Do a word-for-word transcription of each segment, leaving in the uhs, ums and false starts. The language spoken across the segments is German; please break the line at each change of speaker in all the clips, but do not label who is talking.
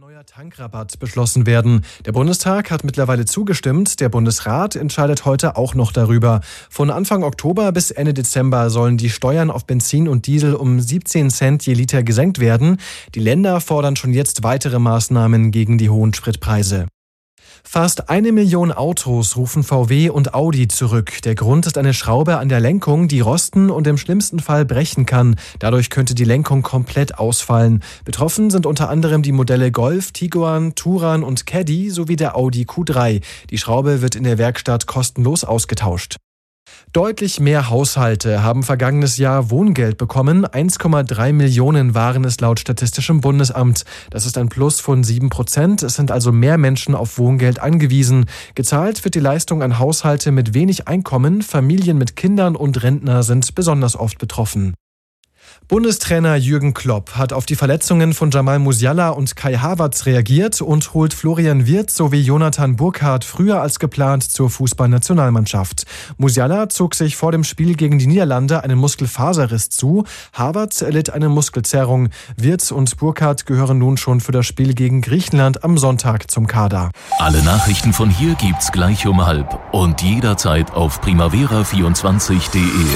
neuer Tankrabatt beschlossen werden. Der Bundestag hat mittlerweile zugestimmt. Der Bundesrat entscheidet heute auch noch darüber. Von Anfang Oktober bis Ende Dezember sollen die Steuern auf Benzin und Diesel um siebzehn Cent je Liter gesenkt werden. Die Länder fordern schon jetzt weitere Maßnahmen gegen die hohen Spritpreise. Fast eine Million Autos rufen V W und Audi zurück. Der Grund ist eine Schraube an der Lenkung, die rosten und im schlimmsten Fall brechen kann. Dadurch könnte die Lenkung komplett ausfallen. Betroffen sind unter anderem die Modelle Golf, Tiguan, Touran und Caddy sowie der Audi Q drei. Die Schraube wird in der Werkstatt kostenlos ausgetauscht. Deutlich mehr Haushalte haben vergangenes Jahr Wohngeld bekommen. eins Komma drei Millionen waren es laut Statistischem Bundesamt. Das ist ein Plus von sieben Prozent. Es sind also mehr Menschen auf Wohngeld angewiesen. Gezahlt wird die Leistung an Haushalte mit wenig Einkommen. Familien mit Kindern und Rentner sind besonders oft betroffen. Bundestrainer Jürgen Klopp hat auf die Verletzungen von Jamal Musiala und Kai Havertz reagiert und holt Florian Wirtz sowie Jonathan Burkardt früher als geplant zur Fußballnationalmannschaft. Musiala zog sich vor dem Spiel gegen die Niederlande einen Muskelfaserriss zu. Havertz erlitt eine Muskelzerrung. Wirtz und Burkardt gehören nun schon für das Spiel gegen Griechenland am Sonntag zum Kader.
Alle Nachrichten von hier gibt's gleich um halb und jederzeit auf primavera vierundzwanzig punkt de.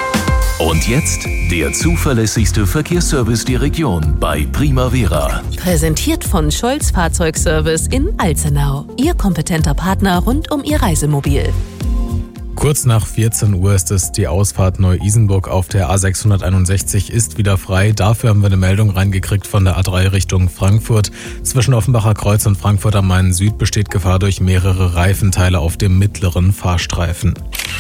Und jetzt der zuverlässigste Verkehrsservice der Region bei Primavera.
Präsentiert von Scholz Fahrzeugservice in Alzenau. Ihr kompetenter Partner rund um Ihr Reisemobil.
Kurz nach vierzehn Uhr ist es, die Ausfahrt Neu-Isenburg auf der A sechshunderteinundsechzig ist wieder frei. Dafür haben wir eine Meldung reingekriegt von der A drei Richtung Frankfurt. Zwischen Offenbacher Kreuz und Frankfurt am Main Süd besteht Gefahr durch mehrere Reifenteile auf dem mittleren Fahrstreifen.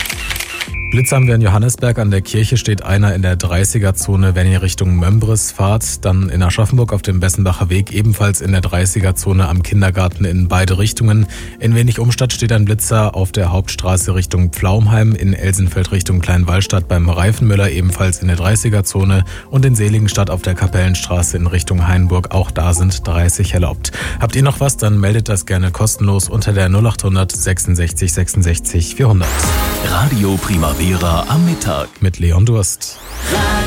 Blitz haben wir in Johannesberg. An der Kirche steht einer in der dreißiger-Zone, wenn ihr Richtung Mömbris fahrt. Dann in Aschaffenburg auf dem Bessenbacher Weg, ebenfalls in der dreißiger-Zone am Kindergarten in beide Richtungen. In Wenig-Umstadt steht ein Blitzer auf der Hauptstraße Richtung Pflaumheim, in Elsenfeld Richtung Kleinwallstadt beim Reifenmüller, ebenfalls in der dreißiger-Zone. Und in Seligenstadt auf der Kapellenstraße in Richtung Hainburg, auch da sind dreißig erlaubt. Habt ihr noch was, dann meldet das gerne kostenlos unter der null achthundert sechsundsechzig sechsundsechzig vierhundert.
Radio Primavera am Mittag
mit Leon Durst.